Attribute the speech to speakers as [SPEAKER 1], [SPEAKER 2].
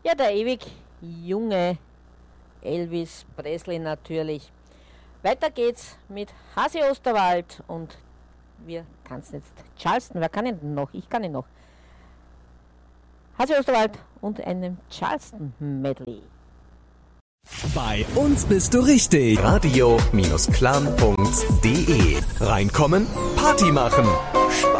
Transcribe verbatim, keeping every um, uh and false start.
[SPEAKER 1] Ja, der ewig junge Elvis Presley natürlich. Weiter geht's mit Hasi Osterwald und wir tanzen jetzt Charleston. Wer kann ihn denn noch? Ich kann ihn noch. Hasi Osterwald und einem Charleston-Medley.
[SPEAKER 2] Bei uns bist du richtig.
[SPEAKER 3] radio Bindestrich clan punkt de. Reinkommen, Party machen.